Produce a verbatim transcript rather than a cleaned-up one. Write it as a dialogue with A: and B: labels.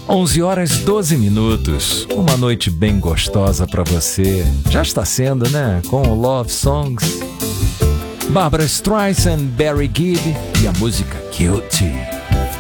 A: onze horas doze minutos. Uma noite bem gostosa pra você. Já está sendo, né? Com o Love Songs. Barbra Streisand, Barry Gibb e a música Guilty.